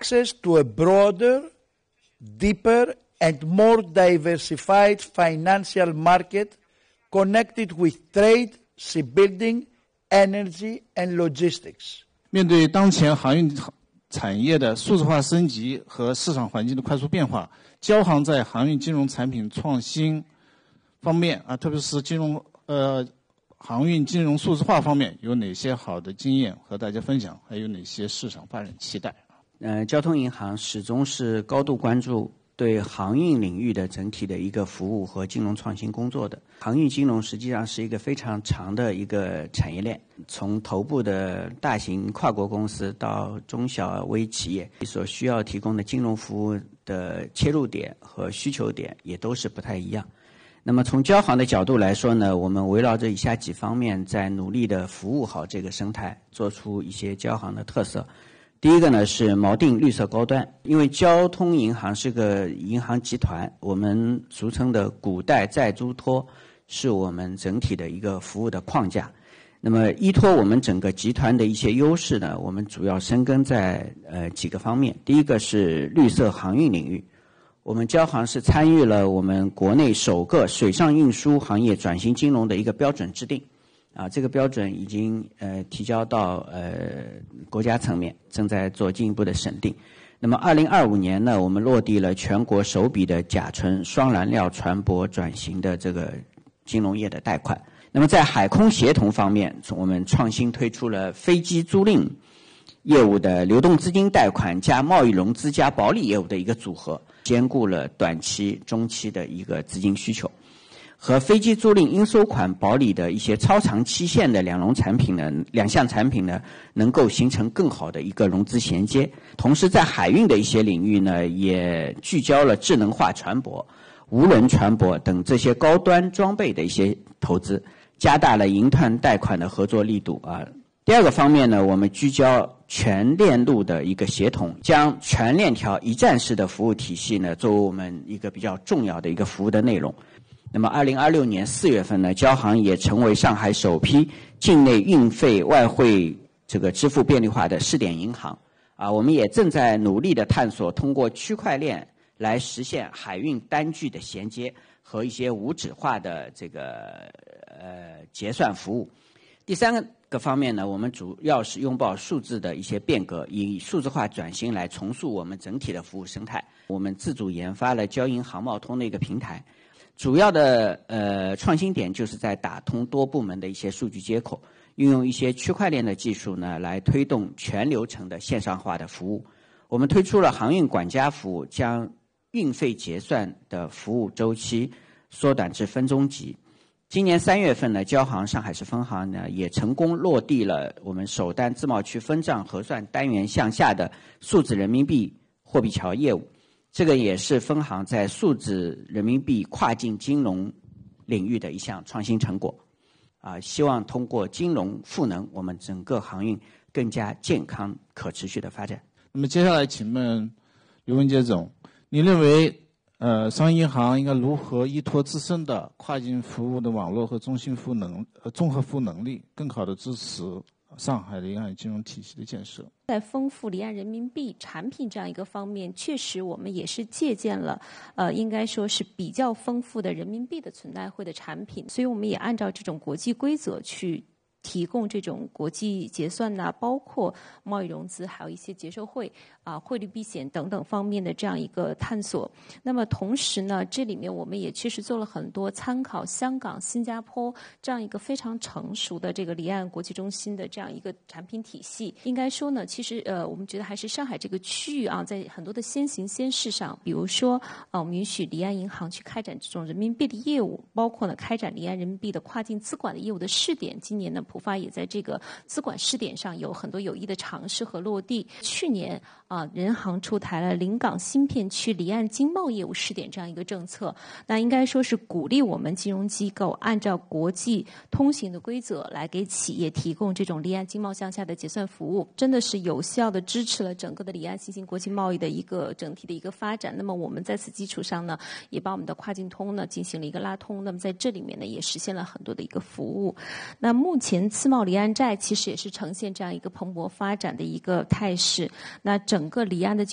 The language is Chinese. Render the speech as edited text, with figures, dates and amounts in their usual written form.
access to a broader, deeper and more diversified financial market connected with trade, shipbuilding, energy and logistics. 面对当前航运产业的数字化升级和市场环境的快速变化，交行在航运金融产品创新方面特别是航运金融数字化方面有哪些好的经验和大家分享，还有哪些市场发展期待？ 交通银行始终是高度关注对航运领域的整体的一个服务和金融创新工作的。航运金融实际上是一个非常长的一个产业链，从头部的大型跨国公司到中小微企业所需要提供的金融服务的切入点和需求点也都是不太一样。那么从交行的角度来说呢，我们围绕着以下几方面在努力的服务好这个生态，做出一些交行的特色。第一个呢是锚定绿色高端，因为交通银行是个银行集团，我们俗称的股贷债租托是我们整体的一个服务的框架。那么依托我们整个集团的一些优势呢，我们主要深耕在几个方面。第一个是绿色航运领域，我们交行是参与了我们国内首个水上运输行业转型金融的一个标准制定。这个标准已经提交到国家层面，正在做进一步的审定。那么2025年呢，我们落地了全国首笔的甲醇双燃料船舶转型的这个金融业的贷款。那么在海空协同方面，我们创新推出了飞机租赁业务的流动资金贷款加贸易融资加保理业务的一个组合，兼顾了短期、中期的一个资金需求。和飞机租赁应收款保理的一些超长期限的两项产品呢，能够形成更好的一个融资衔接。同时在海运的一些领域呢，也聚焦了智能化船舶、无轮船舶等这些高端装备的一些投资，加大了银团贷款的合作力度第二个方面呢，我们聚焦全链路的一个协同，将全链条一站式的服务体系呢，作为我们一个比较重要的一个服务的内容。那么2026年4月份呢，交行也成为上海首批境内运费外汇这个支付便利化的试点银行我们也正在努力的探索通过区块链来实现海运单据的衔接和一些无纸化的这个结算服务。第三个方面呢，我们主要是拥抱数字的一些变革，以数字化转型来重塑我们整体的服务生态。我们自主研发了交银航贸通的一个平台，主要的创新点就是在打通多部门的一些数据接口，运用一些区块链的技术呢，来推动全流程的线上化的服务。我们推出了航运管家服务，将运费结算的服务周期缩短至分钟级。今年3月份呢，交行上海市分行呢也成功落地了我们首单自贸区分账核算单元向下的数字人民币货币桥业务。这个也是分行在数字人民币跨境金融领域的一项创新成果希望通过金融赋能我们整个航运更加健康可持续的发展。 那么接下来请问刘文杰总，你认为商业银行应该如何依托自身的跨境服务的网络和中心综合服务能力，更好的支持上海的沿海金融体系的建设？ 在丰富离岸人民币产品这样一个方面，确实我们也是借鉴了应该说是比较丰富的人民币的存贷汇的产品，所以我们也按照这种国际规则去提供这种国际结算包括贸易融资，还有一些结售汇汇率避险等等方面的这样一个探索。那么同时呢，这里面我们也确实做了很多参考香港、新加坡这样一个非常成熟的这个离岸国际中心的这样一个产品体系。应该说呢，其实我们觉得还是上海这个区域在很多的先行先试上，比如说我们允许离岸银行去开展这种人民币的业务，包括呢开展离岸人民币的跨境资管的业务的试点。今年呢，浦发也在这个资管试点上有很多有益的尝试和落地。去年人行出台了临港新片区离岸经贸业务试点这样一个政策，那应该说是鼓励我们金融机构按照国际通行的规则来给企业提供这种离岸经贸向下的结算服务，真的是有效的支持了整个的离岸新型国际贸易的一个整体的一个发展。那么我们在此基础上呢，也把我们的跨境通呢进行了一个拉通，那么在这里面呢也实现了很多的一个服务。那目前自贸离岸债其实也是呈现这样一个蓬勃发展的一个态势，那整个离岸的